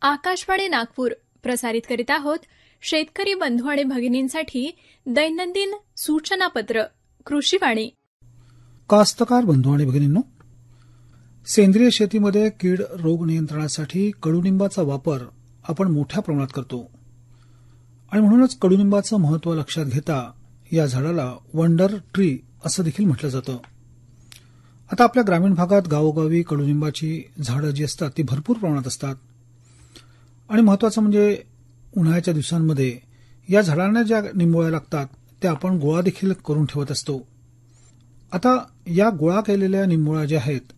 आकाशवाणी नागपूर प्रसारित करीत आहोत शेतकरी बंधू आणि भगिनींसाठी दैनंदिन सूचनापत्र कृषीवाणी. कास्तकार बंधू आणि भगिनींनो, सेंद्रिय शेतीमध्ये कीड रोग नियंत्रणासाठी कडुनिंबाचा वापर आपण मोठ्या प्रमाणात करतो आणि म्हणूनच कडुनिंबाचं महत्त्व लक्षात घेता या झाडाला वंडर ट्री असं देखील म्हटलं जातं. आता आपल्या ग्रामीण भागात गावोगावी कडुनिंबाची झाडं जी असतात ती भरपूर प्रमाणात असतात आणि महत्त्वाचं म्हणजे उन्हाळ्याच्या दिवसांमध्ये या झाडांना ज्या निंबोळ्या लागतात त्या आपण गोळा देखील करून ठेवत असतो. आता या गोळा केलेल्या निंबोळ्या ज्या आहेत